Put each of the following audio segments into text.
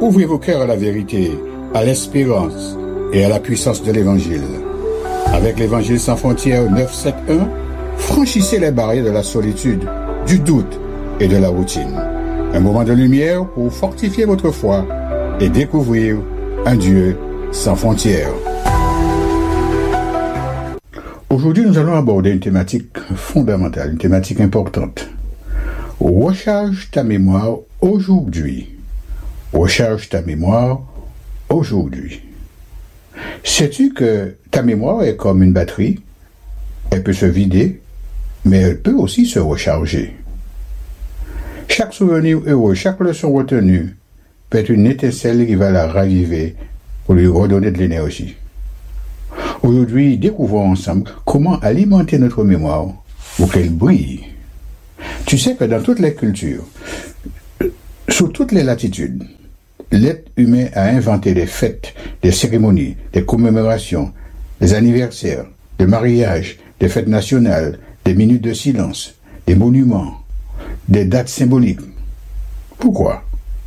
Ouvrez vos cœurs à la vérité, à l'espérance et à la puissance de l'Évangile. Avec l'Évangile sans frontières 971, franchissez les barrières de la solitude, du doute et de la routine. Un moment de lumière pour fortifier votre foi et découvrir un Dieu sans frontières. Aujourd'hui, nous allons aborder une thématique fondamentale, une thématique importante. Recharge ta mémoire aujourd'hui. Recharge ta mémoire aujourd'hui. Sais-tu que ta mémoire est comme une batterie? Elle peut se vider, mais elle peut aussi se recharger. Chaque souvenir heureux, chaque leçon retenue peut être une étincelle qui va la raviver pour lui redonner de l'énergie. Aujourd'hui, découvrons ensemble comment alimenter notre mémoire pour qu'elle brille. Tu sais que dans toutes les cultures, sous toutes les latitudes, l'être humain a inventé des fêtes, des cérémonies, des commémorations, des anniversaires, des mariages, des fêtes nationales, des minutes de silence, des monuments, des dates symboliques. Pourquoi?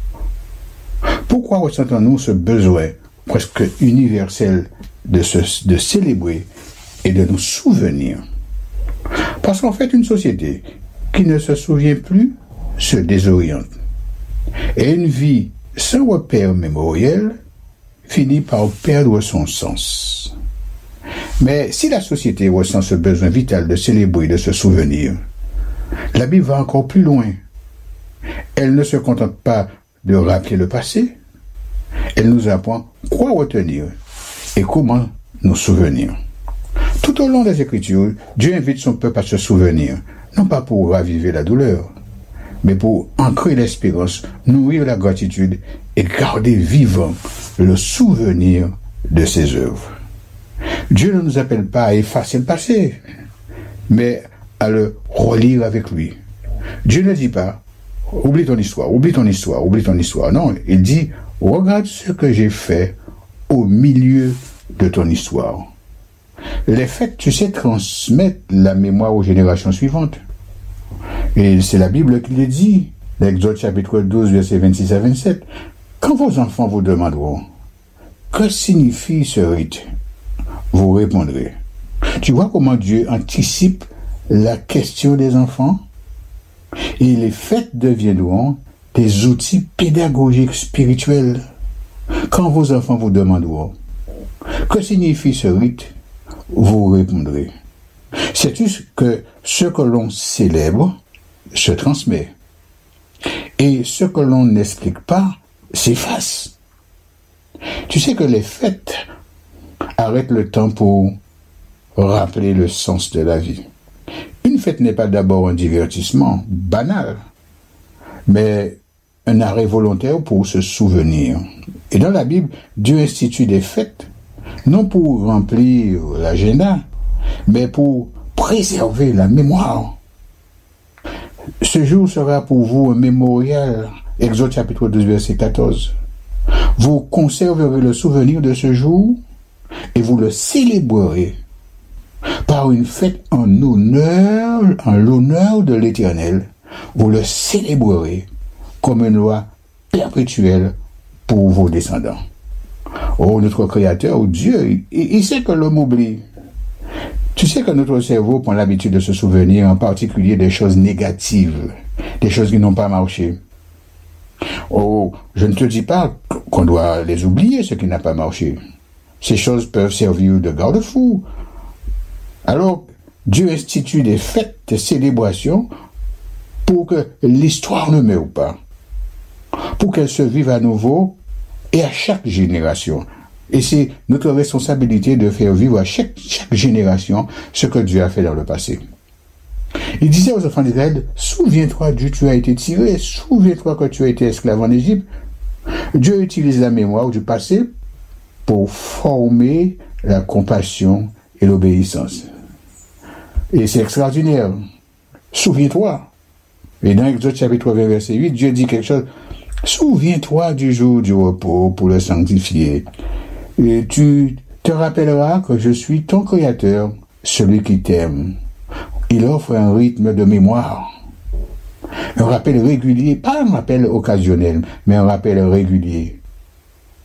Pourquoi ressentons-nous ce besoin presque universel de célébrer et de nous souvenir? Parce qu'en fait, une société qui ne se souvient plus se désoriente. Et une vie sans repère mémoriel finit par perdre son sens. Mais si la société ressent ce besoin vital de célébrer, de se souvenir, la Bible va encore plus loin. Elle ne se contente pas de rappeler le passé, elle nous apprend quoi retenir et comment nous souvenir. Tout au long des Écritures, Dieu invite son peuple à se souvenir, non pas pour raviver la douleur, mais pour ancrer l'espérance, nourrir la gratitude et garder vivant le souvenir de ses œuvres. Dieu ne nous appelle pas à effacer le passé, mais à le relire avec lui. Dieu ne dit pas « oublie ton histoire, oublie ton histoire, oublie ton histoire ». Non, il dit « regarde ce que j'ai fait au milieu de ton histoire ». Les faits, tu sais, transmettent la mémoire aux générations suivantes. Et c'est la Bible qui le dit, l'Exode chapitre 12, versets 26 à 27. Quand vos enfants vous demanderont « que signifie ce rite ?» vous répondrez. Tu vois comment Dieu anticipe la question des enfants? Et les fêtes deviendront des outils pédagogiques spirituels. Quand vos enfants vous demanderont « que signifie ce rite ?» vous répondrez. Sais-tu que ce que l'on célèbre se transmet et ce que l'on n'explique pas s'efface? Tu sais que les fêtes arrêtent le temps pour rappeler le sens de la vie. Une fête n'est pas d'abord un divertissement banal, mais un arrêt volontaire pour se souvenir. Et dans la Bible, Dieu institue des fêtes, non pour remplir l'agenda, mais pour préserver la mémoire. Ce jour sera pour vous un mémorial. Exode chapitre 12, verset 14. Vous conserverez le souvenir de ce jour et vous le célébrerez par une fête en l'honneur de l'Éternel. Vous le célébrerez comme une loi perpétuelle pour vos descendants. Oh, notre Créateur, Dieu, il sait que l'homme oublie. Tu sais que notre cerveau prend l'habitude de se souvenir en particulier des choses négatives, des choses qui n'ont pas marché. Oh, je ne te dis pas qu'on doit les oublier, ce qui n'a pas marché. Ces choses peuvent servir de garde-fou. Alors, Dieu institue des fêtes, des célébrations pour que l'histoire ne meure pas, pour qu'elle se vive à nouveau et à chaque génération. Et c'est notre responsabilité de faire vivre à chaque génération ce que Dieu a fait dans le passé. Il disait aux enfants d'Israël, souviens-toi d'où tu as été tiré, souviens-toi que tu as été esclave en Égypte. Dieu utilise la mémoire du passé pour former la compassion et l'obéissance. Et c'est extraordinaire. Souviens-toi. Et dans Exode chapitre 20, verset 8, Dieu dit quelque chose. Souviens-toi du jour du repos pour le sanctifier. Et tu te rappelleras que je suis ton Créateur, celui qui t'aime. Il offre un rythme de mémoire. Un rappel régulier, pas un rappel occasionnel, mais un rappel régulier.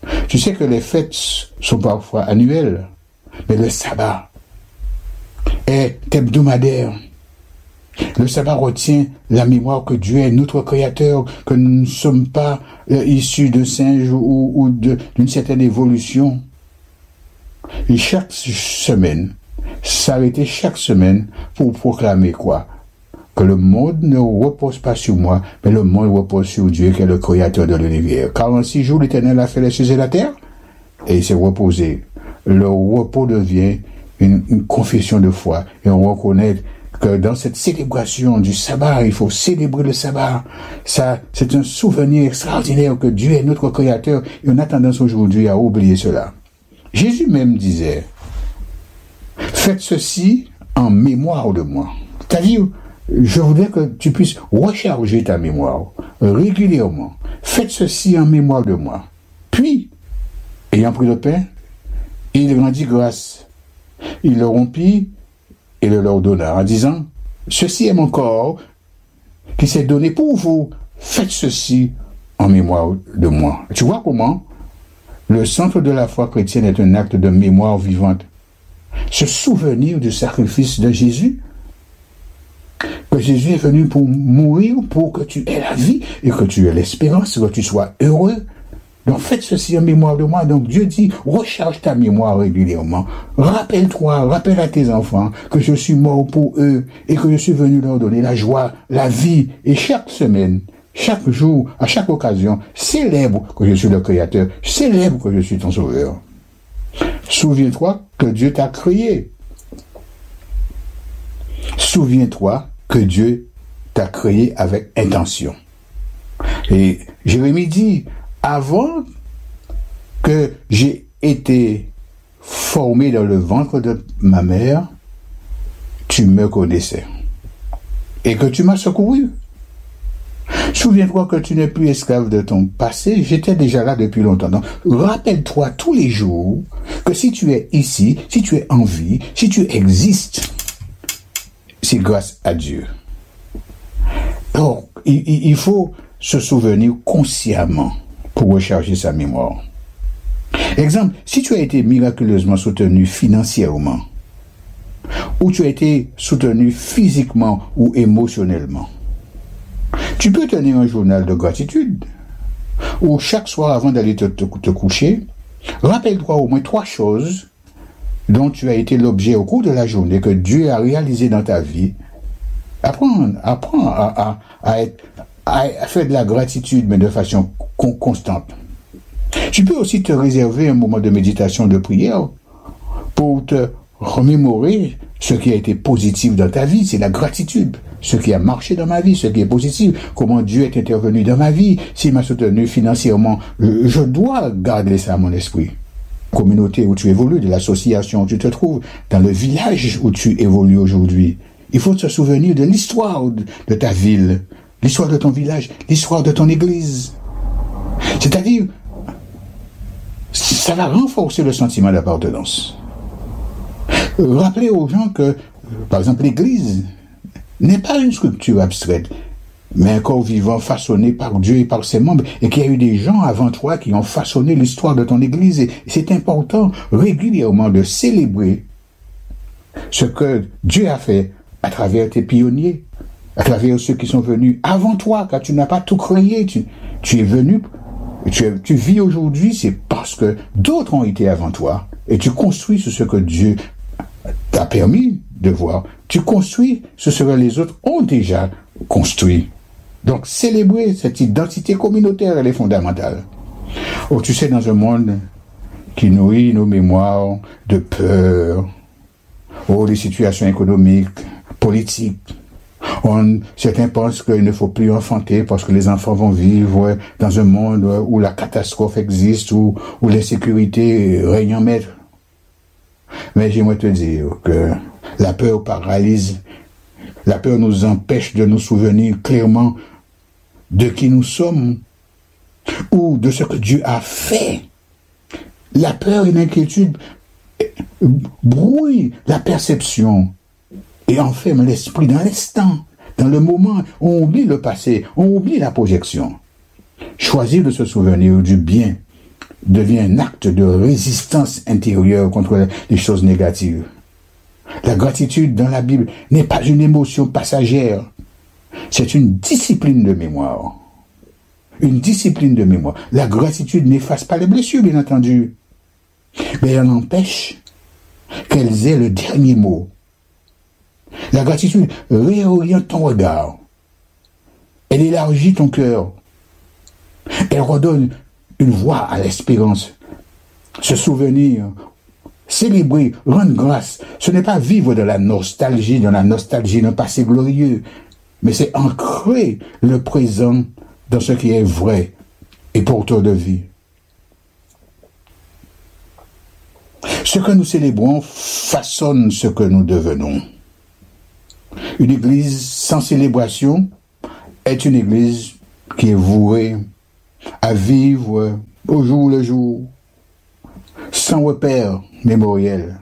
Tu sais que les fêtes sont parfois annuelles, mais le sabbat est hebdomadaire. Le sabbat retient la mémoire que Dieu est notre créateur, que nous ne sommes pas issus de singes ou d'une certaine évolution. Et chaque semaine, s'arrêter chaque semaine pour proclamer quoi? Que le monde ne repose pas sur moi, mais le monde repose sur Dieu qui est le créateur de l'univers. 46 jours, l'Éternel a fait les cieux et la terre, et il s'est reposé. Le repos devient une confession de foi, et on reconnaît que dans cette célébration du sabbat, il faut célébrer le sabbat. Ça, c'est un souvenir extraordinaire que Dieu est notre créateur, et on a tendance aujourd'hui à oublier cela. Jésus même disait, faites ceci en mémoire de moi. C'est-à-dire, je voudrais que tu puisses recharger ta mémoire régulièrement. Faites ceci en mémoire de moi. Puis, ayant pris le pain, il rendit grâce. Il le rompit et le leur donna en disant, ceci est mon corps qui s'est donné pour vous. Faites ceci en mémoire de moi. Tu vois comment le centre de la foi chrétienne est un acte de mémoire vivante. Se souvenir du sacrifice de Jésus, que Jésus est venu pour mourir, pour que tu aies la vie et que tu aies l'espérance, que tu sois heureux. Donc faites ceci en mémoire de moi. Donc Dieu dit, recharge ta mémoire régulièrement. Rappelle-toi, rappelle à tes enfants que je suis mort pour eux et que je suis venu leur donner la joie, la vie. Et chaque semaine, chaque jour, à chaque occasion, célèbre que je suis le Créateur, célèbre que je suis ton Sauveur. Souviens-toi que Dieu t'a créé. Souviens-toi que Dieu t'a créé avec intention. Et Jérémie dit, avant que j'ai été formé dans le ventre de ma mère, tu me connaissais. Et que tu m'as secouru. Souviens-toi que tu n'es plus esclave de ton passé, j'étais déjà là depuis longtemps. Donc, rappelle-toi tous les jours que si tu es ici, si tu es en vie, si tu existes, c'est grâce à Dieu. Donc, il faut se souvenir consciemment pour recharger sa mémoire. Exemple, si tu as été miraculeusement soutenu financièrement, ou tu as été soutenu physiquement ou émotionnellement, tu peux tenir un journal de gratitude, ou chaque soir avant d'aller te coucher, rappelle-toi au moins 3 choses dont tu as été l'objet au cours de la journée, que Dieu a réalisé dans ta vie. Apprends à faire de la gratitude, mais de façon constante. Tu peux aussi te réserver un moment de méditation, de prière, pour te remémorer ce qui a été positif dans ta vie. C'est la gratitude. Ce qui a marché dans ma vie, ce qui est positif, comment Dieu est intervenu dans ma vie, s'il m'a soutenu financièrement, je dois garder ça à mon esprit. Communauté où tu évolues, de l'association où tu te trouves, dans le village où tu évolues aujourd'hui. Il faut se souvenir de l'histoire de ta ville, l'histoire de ton village, l'histoire de ton église. C'est-à-dire, ça va renforcer le sentiment d'appartenance. Rappelez aux gens que, par exemple, l'église n'est pas une structure abstraite, mais un corps vivant façonné par Dieu et par ses membres, et qu'il y a eu des gens avant toi qui ont façonné l'histoire de ton église. Et c'est important régulièrement de célébrer ce que Dieu a fait à travers tes pionniers, à travers ceux qui sont venus avant toi, car tu n'as pas tout créé, tu es venu, tu vis aujourd'hui, c'est parce que d'autres ont été avant toi, et tu construis sur ce que Dieu t'a permis de voir. Tu construis sur ce que les autres ont déjà construit. Donc, célébrer cette identité communautaire, elle est fondamentale. Oh, tu sais, dans un monde qui nourrit nos mémoires de peur, oh, les situations économiques, politiques, certains pensent qu'il ne faut plus enfanter parce que les enfants vont vivre dans un monde où la catastrophe existe, où l'insécurité règne en maître. Mais j'aimerais te dire que la peur paralyse, la peur nous empêche de nous souvenir clairement de qui nous sommes ou de ce que Dieu a fait. La peur et l'inquiétude brouillent la perception et enferment l'esprit dans l'instant, dans le moment. On oublie le passé, on oublie la projection. Choisir de se souvenir du bien devient un acte de résistance intérieure contre les choses négatives. La gratitude dans la Bible n'est pas une émotion passagère, c'est une discipline de mémoire. Une discipline de mémoire. La gratitude n'efface pas les blessures, bien entendu, mais elle empêche qu'elles aient le dernier mot. La gratitude réoriente ton regard. Elle élargit ton cœur. Elle redonne une voix à l'espérance. Se souvenir, célébrer, rendre grâce, ce n'est pas vivre dans la nostalgie d'un passé glorieux, mais c'est ancrer le présent dans ce qui est vrai et porteur de vie. Ce que nous célébrons façonne ce que nous devenons. Une église sans célébration est une église qui est vouée à vivre au jour le jour, sans repère mémoriel.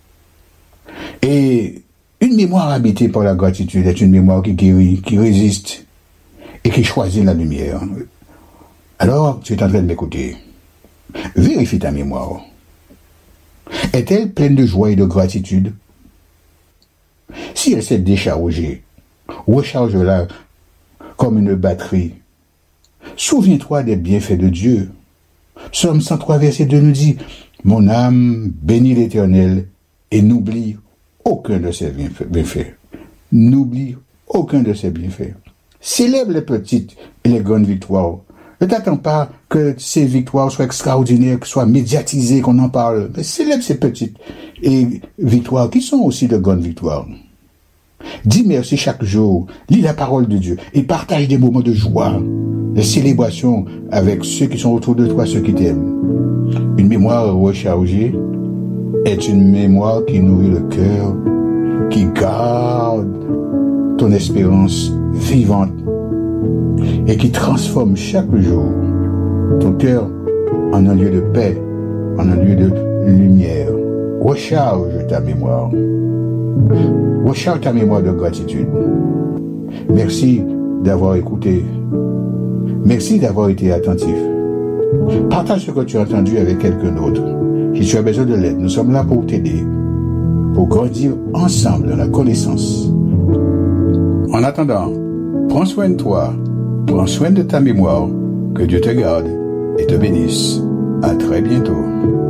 Et une mémoire habitée par la gratitude est une mémoire qui guérit, qui résiste et qui choisit la lumière. Alors, tu es en train de m'écouter. Vérifie ta mémoire. Est-elle pleine de joie et de gratitude? Si elle s'est déchargée, recharge-la comme une batterie. Souviens-toi des bienfaits de Dieu. Psaume 103, verset 2 nous dit « Mon âme bénit l'Éternel et n'oublie aucun de ses bienfaits. » N'oublie aucun de ses bienfaits. Célèbre les petites et les grandes victoires. Ne t'attends pas que ces victoires soient extraordinaires, que soient médiatisées, qu'on en parle. Mais célèbre ces petites et victoires qui sont aussi de grandes victoires. Dis merci chaque jour, lis la parole de Dieu et partage des moments de joie, de célébration avec ceux qui sont autour de toi, ceux qui t'aiment. Une mémoire rechargée est une mémoire qui nourrit le cœur, qui garde ton espérance vivante et qui transforme chaque jour ton cœur en un lieu de paix, en un lieu de lumière. Recharge ta mémoire. Recharge ta mémoire de gratitude. Merci d'avoir écouté. Merci d'avoir été attentif. Partage ce que tu as entendu avec quelqu'un d'autre. Si tu as besoin de l'aide, nous sommes là pour t'aider, pour grandir ensemble dans la connaissance. En attendant, prends soin de toi, prends soin de ta mémoire, que Dieu te garde et te bénisse. À très bientôt.